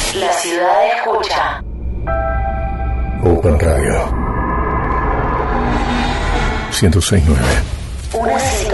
La ciudad escucha. Open Radio 106.9. Una señal